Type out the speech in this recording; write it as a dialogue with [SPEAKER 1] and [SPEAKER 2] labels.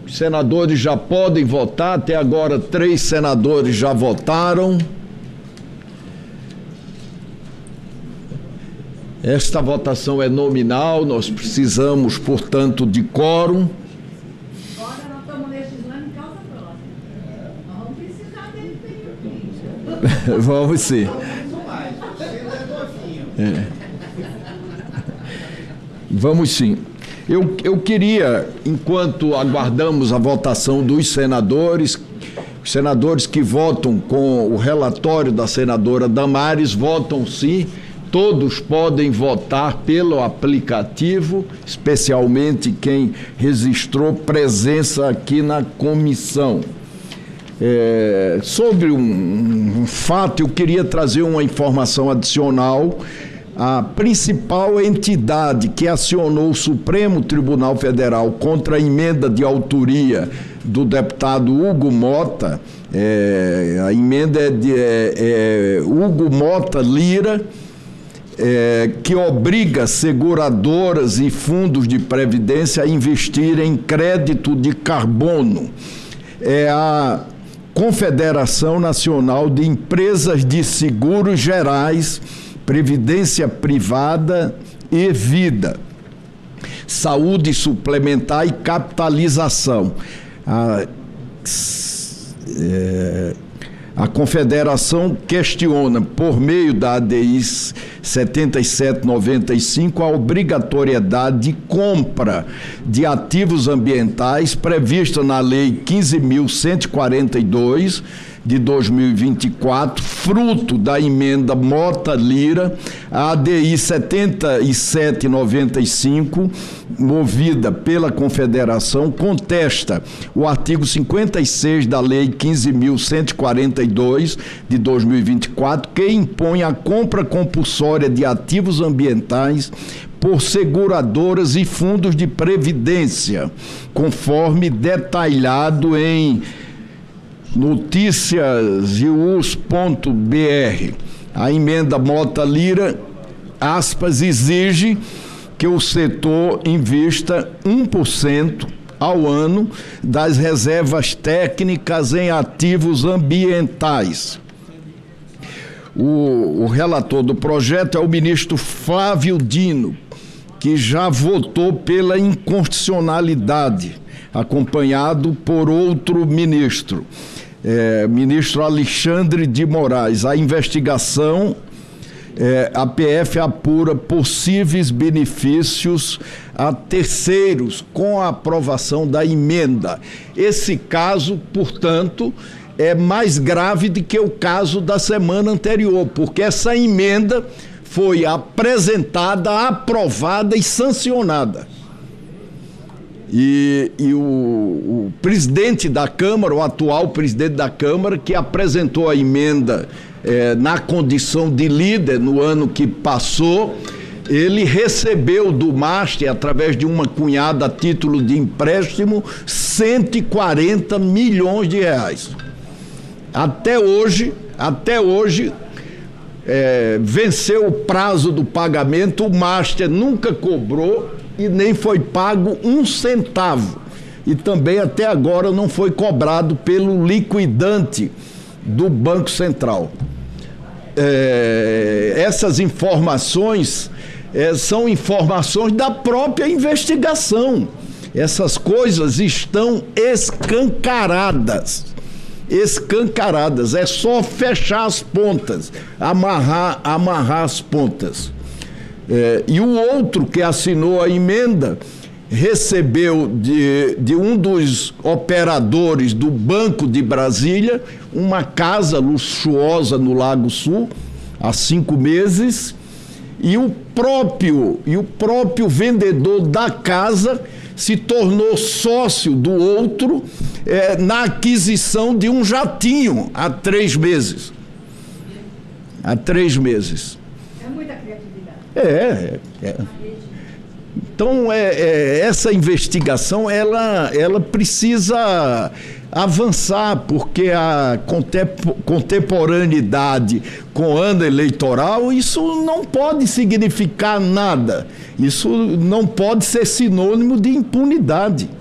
[SPEAKER 1] Os senadores já podem votar. Até agora, 3 senadores já votaram. Esta votação é nominal, nós precisamos, portanto, de quórum.
[SPEAKER 2] Agora nós estamos legislando em causa própria. Nós vamos precisar dele.
[SPEAKER 1] Vamos sim. Vamos sim. Eu queria, enquanto aguardamos a votação dos senadores, os senadores que votam com o relatório da senadora Damares votam sim. Todos podem votar pelo aplicativo, especialmente quem registrou presença aqui na comissão. Sobre um fato, eu queria trazer uma informação adicional. A principal entidade que acionou o Supremo Tribunal Federal contra a emenda de autoria do deputado Hugo Mota, a emenda é de Hugo Mota Lira, que obriga seguradoras e fundos de previdência a investir em crédito de carbono. É a Confederação Nacional de Empresas de Seguros Gerais, Previdência Privada e Vida, Saúde Suplementar e Capitalização. A Confederação questiona, por meio da ADI 7795, a obrigatoriedade de compra de ativos ambientais prevista na Lei 15.142, de 2024, fruto da emenda Mota Lira, a ADI 7795, movida pela Confederação, contesta o artigo 56 da Lei 15.142, de 2024, que impõe a compra compulsória de ativos ambientais por seguradoras e fundos de previdência, conforme detalhado em noticiasnews.br. A emenda Mota Lira, aspas, exige que o setor invista 1% ao ano das reservas técnicas em ativos ambientais. O relator do projeto é o ministro Flávio Dino, que já votou pela inconstitucionalidade, acompanhado por outro ministro, ministro Alexandre de Moraes. A investigação, a PF apura possíveis benefícios a terceiros com a aprovação da emenda. Esse caso, portanto, é mais grave do que o caso da semana anterior, porque essa emenda foi apresentada, aprovada e sancionada. E o presidente da Câmara, o atual presidente da Câmara, que apresentou a emenda na condição de líder no ano que passou, ele recebeu do Master, através de uma cunhada a título de empréstimo, 140 milhões de reais. Até hoje, venceu o prazo do pagamento, o Master nunca cobrou e nem foi pago um centavo. E também até agora não foi cobrado pelo liquidante do Banco Central. Essas informações são informações da própria investigação. Essas coisas estão escancaradas. É só fechar as pontas, amarrar as pontas. E o outro que assinou a emenda recebeu de um dos operadores do Banco de Brasília uma casa luxuosa no Lago Sul há 5 meses, e o próprio vendedor da casa se tornou sócio do outro na aquisição de um jatinho há 3 meses. É
[SPEAKER 2] muita criatividade.
[SPEAKER 1] Então, essa investigação, ela precisa avançar, porque a contemporaneidade com o ano eleitoral, isso não pode significar nada. Isso não pode ser sinônimo de impunidade.